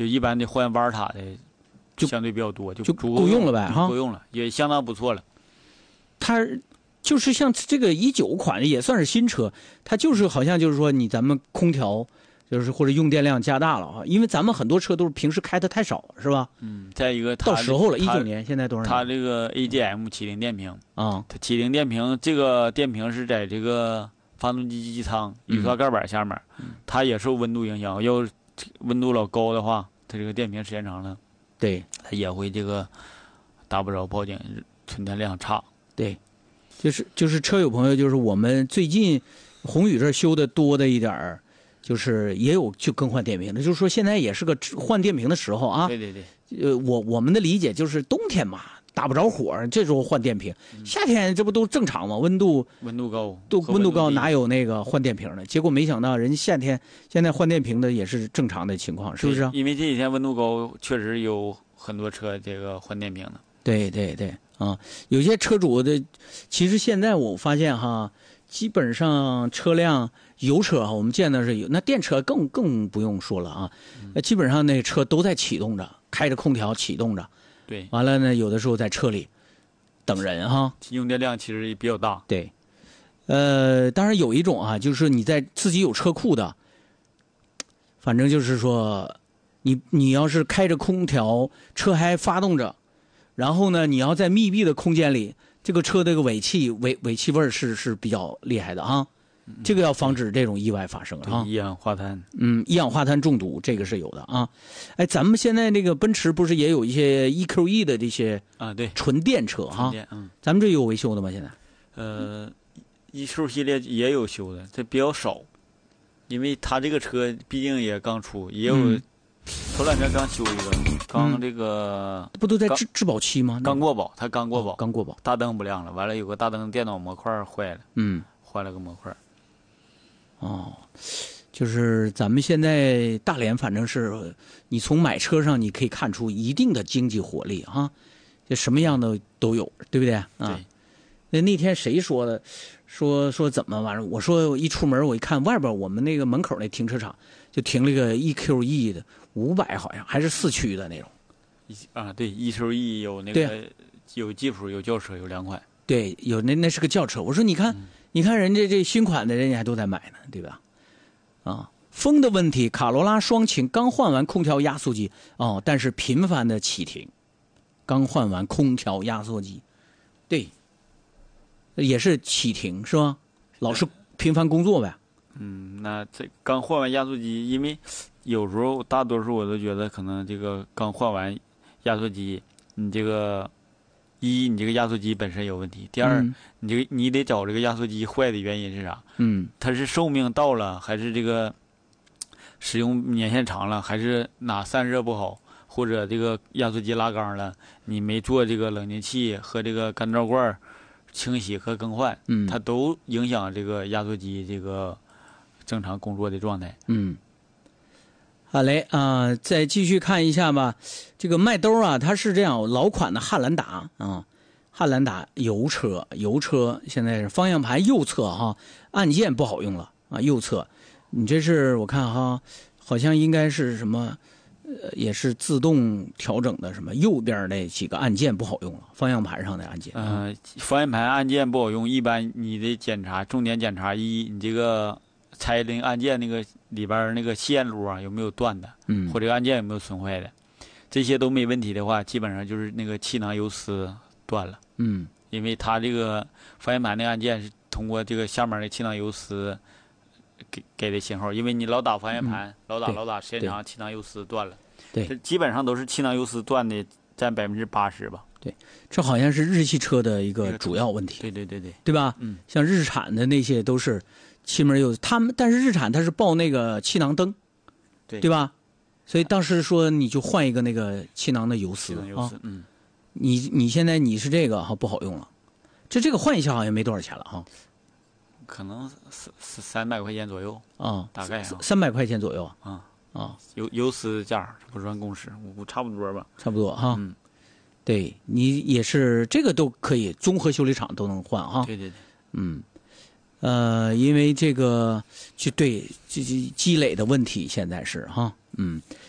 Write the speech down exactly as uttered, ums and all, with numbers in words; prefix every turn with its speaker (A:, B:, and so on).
A: 就一般的换瓦尔塔的就相对比较多，就
B: 就够用了呗哈，
A: 够用了，也相当不错了。
B: 它就是像这个一九款也算是新车，它就是好像就是说你咱们空调就是或者用电量加大了啊，因为咱们很多车都是平时开的太少是吧？
A: 嗯，再一个
B: 到时候了，一九年现在多少年？
A: 它这个 A G M 七零电瓶
B: 啊，
A: 它七零电瓶这个电瓶是在这个发动机机舱雨刷盖板下面，
B: 嗯、
A: 它也受温度影响，要温度老高的话，它这个电瓶时间长了，
B: 对，
A: 它也会这个达不着报警，纯电量差。
B: 对。就是就是车友朋友，就是我们最近宏宇这儿修的多的一点儿，就是也有就更换电瓶的，就是说现在也是个换电瓶的时候啊。
A: 对对对。
B: 呃，我我们的理解就是冬天嘛，打不着火，这时候换电瓶；
A: 嗯、
B: 夏天这不都正常吗？温度
A: 温度高，
B: 都温度高，哪有那个换电瓶的？结果没想到人家夏天现在换电瓶的也是正常的情况，是不是、啊？
A: 因为这几天温度高，确实有很多车这个换电瓶的。
B: 对对对。啊，有些车主的，其实现在我发现哈，基本上车辆油车啊，我们见的是有，那电车更更不用说了啊，那、嗯、基本上那车都在启动着，开着空调启动着，
A: 对，
B: 完了呢，有的时候在车里等人哈，
A: 用电量其实也比较大。
B: 对，呃，当然有一种啊，就是你在自己有车库的，反正就是说，你你要是开着空调，车还发动着。然后呢，你要在密闭的空间里，这个车这个尾气尾尾气味是是比较厉害的啊，嗯、这个要防止这种意外发生啊。
A: 一氧化碳，
B: 嗯，一氧化碳中毒这个是有的啊。哎，咱们现在这个奔驰不是也有一些 E Q E 的这些
A: 啊，对，
B: 纯电车哈、啊，
A: 嗯，
B: 咱们这有维修的吗？现在？
A: 呃 ，E Q 系列也有修的，这比较少，因为它这个车毕竟也刚出，也有。嗯头两天刚修一个，刚这个、
B: 嗯、不都在质质保期吗？
A: 刚过保，它刚过保、
B: 哦，刚过保，
A: 大灯不亮了，完了有个大灯电脑模块坏了，
B: 嗯，
A: 换了个模块。
B: 哦，就是咱们现在大连，反正是你从买车上你可以看出一定的经济活力啊，就什么样的都有，对不对？啊，
A: 对。
B: 那那天谁说的？说说怎么玩意儿？我说我一出门我一看外边我们那个门口那停车场就停了个 E Q E 的五百，好像还是四驱的那种。
A: 啊，对 ，E Q E 有那个有吉普有轿车有两款。
B: 对，有那那是个轿车。我说你看，嗯、你看人家这新款的人家还都在买呢，对吧？啊，风的问题，卡罗拉双擎刚换完空调压缩机哦，但是频繁的启停，刚换完空调压缩机，对。也是启停是吧？老是频繁工作呗。
A: 嗯，那这刚换完压缩机，因为有时候大多数我都觉得可能这个刚换完压缩机，你这个一你这个压缩机本身有问题，第二、嗯、你这个你得找这个压缩机坏的原因是啥？
B: 嗯，
A: 它是寿命到了，还是这个使用年限长了，还是哪散热不好，或者这个压缩机拉缸了，你没做这个冷凝器和这个干燥罐清洗和更换，
B: 嗯，
A: 它都影响这个压缩机这个正常工作的状态。
B: 嗯，好嘞啊、呃，再继续看一下吧。这个麦兜啊，它是这样，老款的汉兰达啊，汉兰达油车，油车现在是方向盘右侧哈，按键不好用了啊，右侧，你这是我看哈，好像应该是什么？呃，也是自动调整的，什么右边那几个按键不好用了，方向盘上的按键。
A: 嗯、呃，方向盘按键不好用，一般你得检查，重点检查一，你这个拆那个按键那个里边那个线路啊有没有断的，
B: 嗯，
A: 或者按键有没有损坏的，这些都没问题的话，基本上就是那个气囊油丝断了。
B: 嗯，
A: 因为它这个方向盘那个按键是通过这个下面的气囊油丝给给的信号，因为你老打方向盘，嗯、老打老打，时间长，气囊油丝断了。
B: 对，
A: 这基本上都是气囊油丝断的，占百分之八十吧。
B: 对，这好像是日系车的一个主要问题。
A: 对对对对，
B: 对吧？
A: 嗯，
B: 像日产的那些都是气门油，他们但是日产它是报那个气囊灯，
A: 对
B: 对吧？所以当时说你就换一个那个气囊的油丝
A: 啊，嗯，
B: 你你现在你是这个哈不好用了，这这个换一下好像没多少钱了哈。
A: 可能三三百块钱左右
B: 啊，
A: 大概啊，
B: 三百块钱左右
A: 啊
B: 啊，
A: 油油丝价不算公式，我差不多吧，
B: 差不多哈。
A: 嗯，
B: 对你也是这个都可以，综合修理厂都能换哈。
A: 对对对，
B: 嗯，呃，因为这个就对这积累的问题现在是哈，嗯。